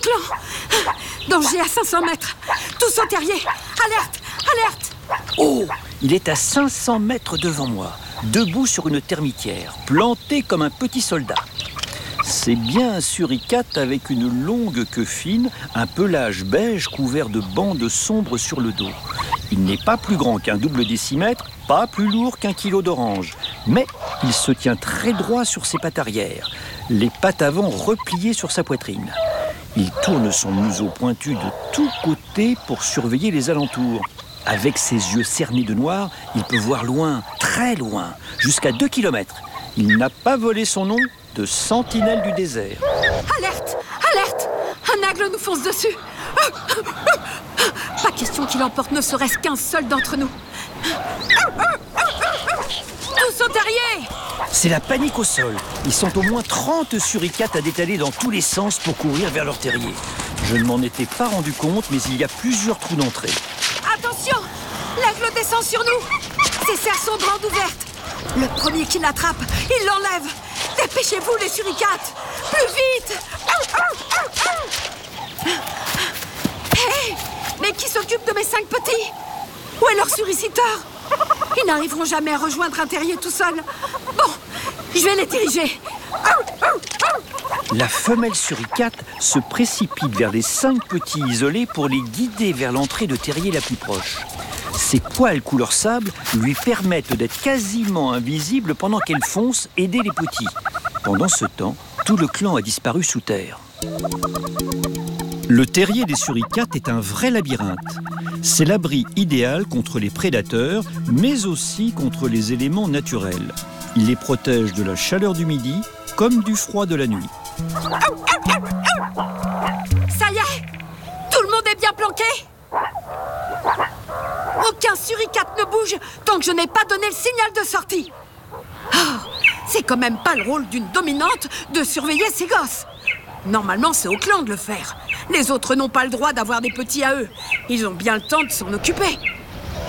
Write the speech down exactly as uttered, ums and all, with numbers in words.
clan. Danger à cinq cents mètres. Tous au terrier. Alerte, alerte. Oh, il est à cinq cents mètres devant moi, debout sur une termitière, planté comme un petit soldat. C'est bien un suricate avec une longue queue fine, un pelage beige couvert de bandes sombres sur le dos. Il n'est pas plus grand qu'un double décimètre, pas plus lourd qu'un kilo d'orange. Mais il se tient très droit sur ses pattes arrière, les pattes avant repliées sur sa poitrine. Il tourne son museau pointu de tous côtés pour surveiller les alentours. Avec ses yeux cernés de noir, il peut voir loin, très loin, jusqu'à deux kilomètres. Il n'a pas volé son nom de sentinelle du désert. Alerte, alerte. Un aigle nous fonce dessus. Pas question qu'il emporte ne serait-ce qu'un seul d'entre nous. Tous au terrier. C'est la panique au sol. Ils sont au moins trente suricates à détaler dans tous les sens pour courir vers leur terrier. Je ne m'en étais pas rendu compte, mais il y a plusieurs trous d'entrée. Attention, l'aigle descend sur nous. Ses serres sont grandes ouvertes. Le premier qui l'attrape, il l'enlève. Dépêchez-vous les suricates. Plus vite. Hé, mais qui s'occupe de mes cinq petits? Où est leur suriciteur? Ils n'arriveront jamais à rejoindre un terrier tout seul. Bon, je vais les diriger. La femelle suricate se précipite vers les cinq petits isolés pour les guider vers l'entrée de terrier la plus proche. Ses poils couleur sable lui permettent d'être quasiment invisible pendant qu'elle fonce aider les petits. Pendant ce temps, tout le clan a disparu sous terre. Le terrier des suricates est un vrai labyrinthe. C'est l'abri idéal contre les prédateurs, mais aussi contre les éléments naturels. Il les protège de la chaleur du midi comme du froid de la nuit. Ça y est, tout le monde est bien planqué. Aucun suricate ne bouge tant que je n'ai pas donné le signal de sortie. Oh, c'est quand même pas le rôle d'une dominante de surveiller ses gosses. Normalement, c'est au clan de le faire. Les autres n'ont pas le droit d'avoir des petits à eux. Ils ont bien le temps de s'en occuper.